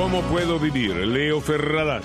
¿Cómo puedo vivir? Leo Ferradas.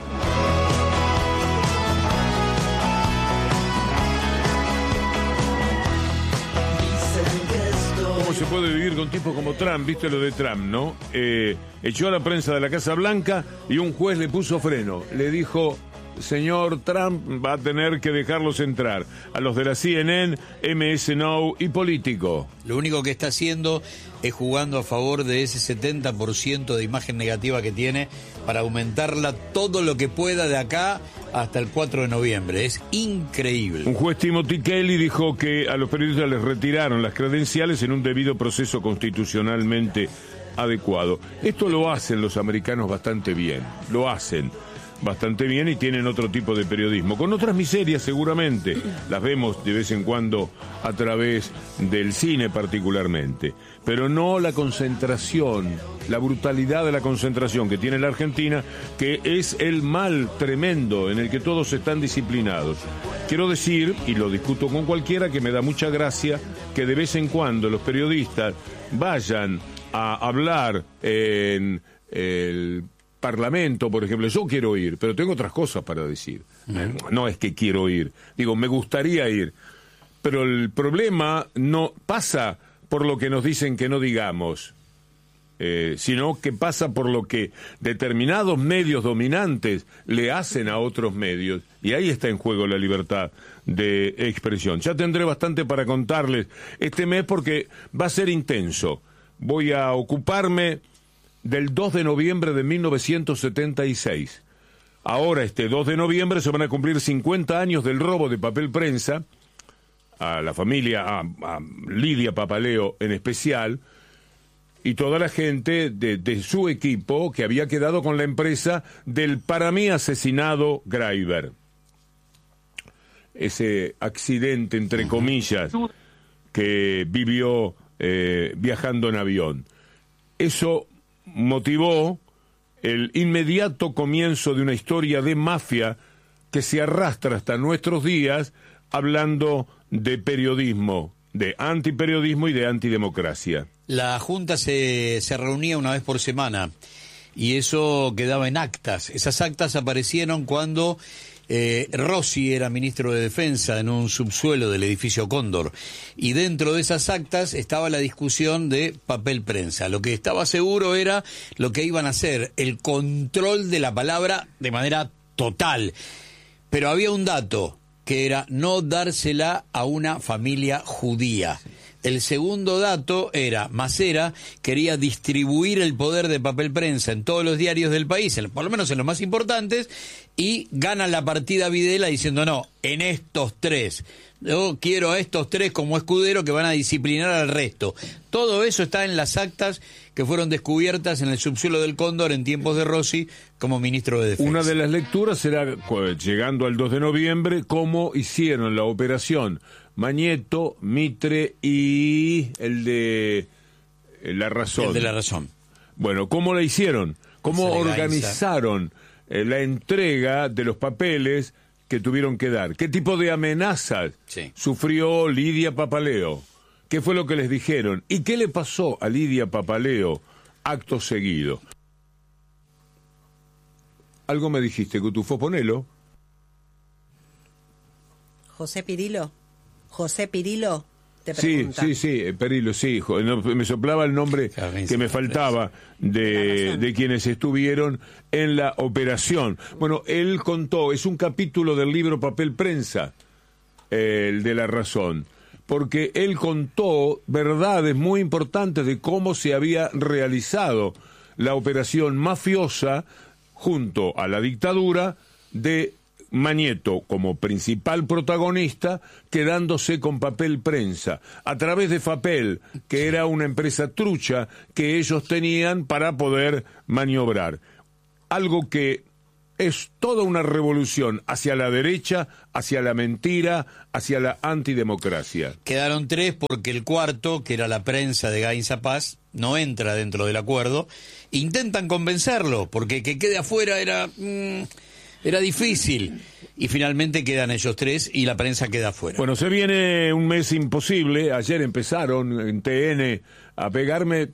¿Cómo se puede vivir con tipos como Trump? ¿Viste lo de Trump, no? Echó a la prensa de la Casa Blanca y un juez le puso freno. Le dijo: señor Trump, va a tener que dejarlos entrar. A los de la CNN, MS Now y Político. Lo único que está haciendo es jugando a favor de ese 70% de imagen negativa que tiene para aumentarla todo lo que pueda de acá hasta el 4 de noviembre. Es increíble. Un juez, Timothy Kelly, dijo que a los periodistas les retiraron las credenciales en un debido proceso constitucionalmente adecuado. Esto lo hacen los americanos bastante bien. Lo hacen bastante bien y tienen otro tipo de periodismo, con otras miserias seguramente, las vemos de vez en cuando a través del cine particularmente, pero no la concentración, la brutalidad de la concentración que tiene la Argentina, que es el mal tremendo en el que todos están disciplinados. Quiero decir, y lo discuto con cualquiera, que me da mucha gracia que de vez en cuando los periodistas vayan a hablar en el Parlamento, por ejemplo. Yo quiero ir, pero tengo otras cosas para decir. No es que quiero ir, digo, me gustaría ir, pero el problema no pasa por lo que nos dicen que no digamos, sino que pasa por lo que determinados medios dominantes le hacen a otros medios, y ahí está en juego la libertad de expresión. Ya tendré bastante para contarles este mes porque va a ser intenso. Voy a ocuparme del 2 de noviembre de 1976. Ahora, este 2 de noviembre, se van a cumplir 50 años del robo de papel prensa a la familia, a Lidia Papaleo en especial, y toda la gente de su equipo que había quedado con la empresa del, para mí, asesinado Greiber. Ese accidente, entre comillas, que vivió viajando en avión. Eso motivó el inmediato comienzo de una historia de mafia que se arrastra hasta nuestros días, hablando de periodismo, de antiperiodismo y de antidemocracia. La Junta se reunía una vez por semana y eso quedaba en actas. Esas actas aparecieron cuando Rossi era ministro de Defensa en un subsuelo del edificio Cóndor, y dentro de esas actas estaba la discusión de papel prensa. Lo que estaba seguro era lo que iban a hacer, el control de la palabra de manera total. Pero había un dato, que era no dársela a una familia judía. El segundo dato era, Macera quería distribuir el poder de papel prensa en todos los diarios del país, por lo menos en los más importantes, y gana la partida Videla diciendo: no, en estos tres, yo quiero a estos tres como escudero que van a disciplinar al resto. Todo eso está en las actas que fueron descubiertas en el subsuelo del Cóndor en tiempos de Rossi como ministro de Defensa. Una de las lecturas será, llegando al 2 de noviembre, cómo hicieron la operación Mañeto, Mitre y el de La Razón. El de La Razón. Bueno, ¿cómo la hicieron? ¿Cómo organizaron la entrega de los papeles que tuvieron que dar? ¿Qué tipo de amenazas sufrió Lidia Papaleo? ¿Qué fue lo que les dijeron? ¿Y qué le pasó a Lidia Papaleo acto seguido? Algo me dijiste, Cutufo, ponelo. José Pirilo, te pregunta. Sí, Perilo, sí. No, me soplaba el nombre que me faltaba de quienes estuvieron en la operación. Bueno, él contó, es un capítulo del libro Papel Prensa, el de La Razón, porque él contó verdades muy importantes de cómo se había realizado la operación mafiosa junto a la dictadura de Mañeto como principal protagonista, quedándose con Papel Prensa a través de Fapel, que era una empresa trucha que ellos tenían para poder maniobrar. Algo que es toda una revolución hacia la derecha, hacia la mentira, hacia la antidemocracia. Quedaron tres porque el cuarto, que era la prensa de Gainza Paz, no entra dentro del acuerdo. Intentan convencerlo, porque que quede afuera era difícil, y finalmente quedan ellos tres y la prensa queda afuera. Bueno, se viene un mes imposible. Ayer empezaron en TN a pegarme